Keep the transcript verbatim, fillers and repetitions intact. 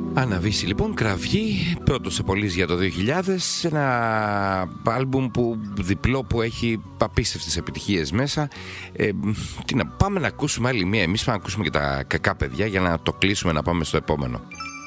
Αναβήσει λοιπόν, Κραυγή, πρώτος σε πωλείς για το δύο χιλιάδες. Ένα άλμπουμ που διπλό, που έχει απίστευτες επιτυχίες μέσα. ε, τι να, Πάμε να ακούσουμε άλλη μία. Εμείς πάμε να ακούσουμε και τα κακά παιδιά για να το κλείσουμε, να πάμε στο επόμενο.